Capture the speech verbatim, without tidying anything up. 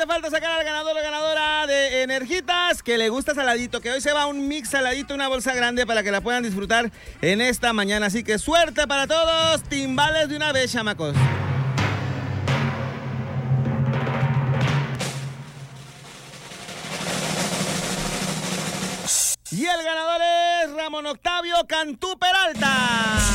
te falta sacar al ganador o ganadora de Energitas, que le gusta saladito, que hoy se va un mix saladito, una bolsa grande para que la puedan disfrutar en esta mañana. Así que suerte para todos, timbales de una vez, chamacos. Y el ganador es Ramón Octavio Cantú Peralta.